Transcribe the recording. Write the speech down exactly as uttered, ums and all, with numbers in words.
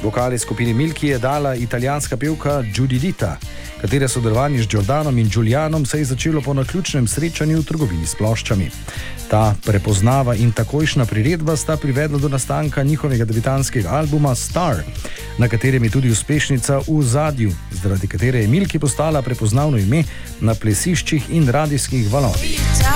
Vokali skupini Milky je dala italijanska pevka Giudita, katere sodelovanje z Giordanom in Giulianom se je začelo po naključnem srečanju v trgovini s ploščami. Ta prepoznava in takojšna priredba sta privedla do nastanka njihovega debitanskega albuma Star, na katerem je tudi uspešnica V zadju, zaradi katere je Milky postala prepoznavno ime na plesiščih in radijskih valovih.